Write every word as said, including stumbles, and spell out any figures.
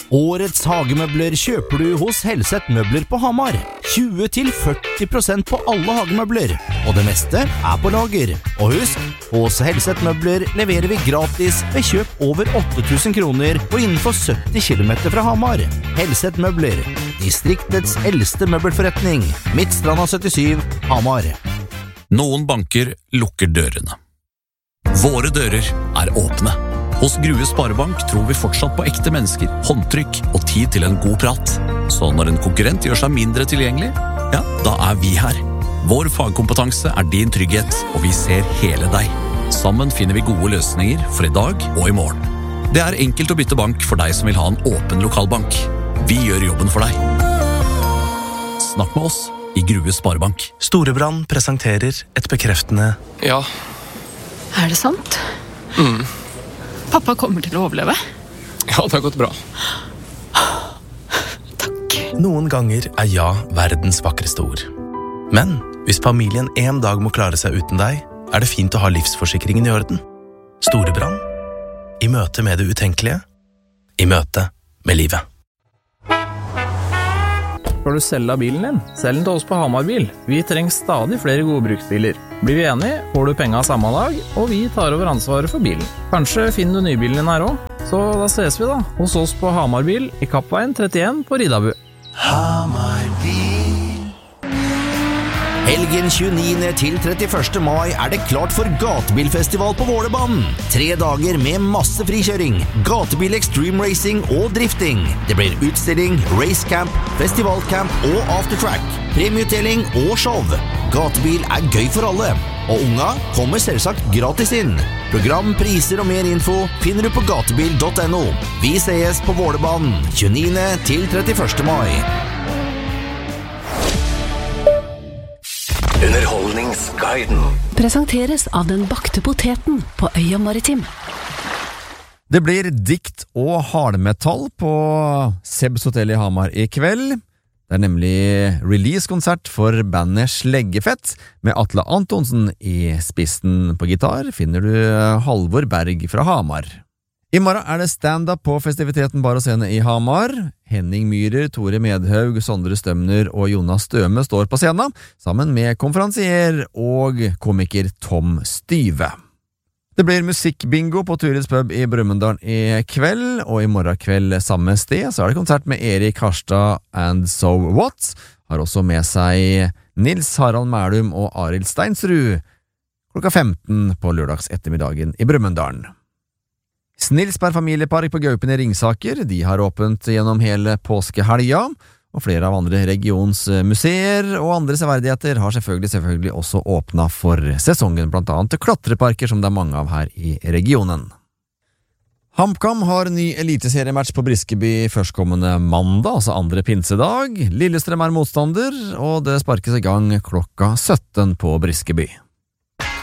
Årets hagemøbler kjøper du hos Helseth Møbler på Hamar. tjue til førti prosent på alle hagemøbler, og det meste er på lager. Og husk, hos Helseth Møbler leverer vi gratis ved kjøp over åtte tusen kroner og innenfor sytti kilometer fra Hamar. Helseth Møbler, distriktets eldste møbelforretning. Midtstranda syttisju, Hamar. Noen banker lukker dørene. Våre dører er åpne. Hos Grue Sparebank tror vi fortsatt på ekte mennesker, håndtrykk og tid til en god prat. Så når en konkurrent gjør seg mindre tilgjengelig, ja, da er vi her. Vår fagkompetanse er din trygghet, og vi ser hele deg. Sammen finner vi gode løsninger for i dag og i morgen. Det er enkelt å bytte bank for deg som vil ha en åpen lokalbank. Vi gjør jobben for deg. Snakk med oss i Grue Sparebank. Storebrand presenterer et bekreftende Ja. Er det sant? Mm. Pappa kommer til å overleve. Ja, det har gått bra. Takk. Noen ganger er ja verdens vakreste ord. Men hvis familien en dag må klare seg uten deg, er det fint å ha livsforsikringen i orden. Storebrand. I møte med det utenkelige. I møte med livet. Skal du selge bilen din? Selg den til oss på Hamar Bil. Vi trenger stadig flere gode bruksbiler. Blir vi enige, får du penga samme dag, og vi tar over ansvaret for bilen. Kanskje finner du nybilen din her også? Så da ses vi da, hos oss på Hamar Bil i Kappveien trettien på Ridabu. Hamar Bil. Helgen tjueniende til trettiførste mai er det klart for gatebilfestival på Vålerbanen. Tre dager med masse frikjøring, gatebil extreme racing og drifting. Det blir utstilling, racecamp, festivalcamp og aftertrack, premieutdeling og show. Gatebil er gøy for alle, og unga kommer selvsagt gratis inn. Program, priser og mer info finner du på gatebil punktum no. Vi ses på Vålerbanen tjueniende til trettiførste mai. Underholdningsguiden presenteres av den bakte poteten på Øya Maritim. Det blir dikt og hardmetall på Sebs Hotel i Hamar i kveld. Det er nemlig release-konsert for bandet Sleggefett. Med Atle Antonsen i spissen på gitar finner du Halvor Berg fra Hamar. I morgen er det stand-up på festiviteten Bar og Scene i Hamar. Henning Myhrer, Tore Medhaug, Sondre Stømner og Jonas Støme står på scenen, sammen med konferansier og komiker Tom Styve. Det blir musikkbingo på Turis pub i Brumunddal i kveld, og i morgen kveld samme sted så er det konsert med Erik Harstad and So What. Har også med seg Nils Harald Mælum og Arild Steinsrud klokka femten på lørdags ettermiddagen i Brumunddal. Snilsberg familiepark på Gaupen i Ringsaker, de har åpent gjennom hele påskehelga, og flere av andre regionsmuseer og andre severdigheter har selvfølgelig, selvfølgelig også åpnet for sesongen, blant annet klatreparker som det er mange av her i regionen. HamKam har ny eliteseriematch på Briskeby førstkommende mandag, altså andre pinsedag. Lillestrøm er motstander, og det sparkes i gang klokka sytten på Briskeby.